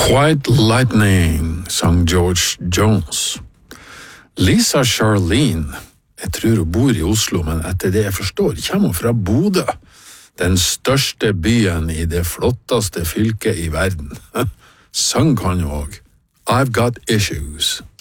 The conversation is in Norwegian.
White Lightning, sang George Jones. Lisa Charlene, jeg tror hun bor i Oslo, men etter det jeg forstår, kommer hun fra Bodø, den største byen i det flotteste fylket i verden. Sang kan hun også. I've got issues.